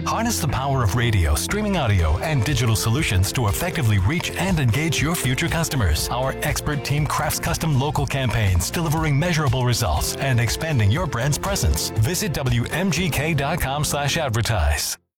Harness the power of radio, streaming audio, and digital solutions to effectively reach and engage your future customers. Our expert team crafts custom local campaigns, delivering measurable results and expanding your brand's presence. Visit WMGK.com/advertise.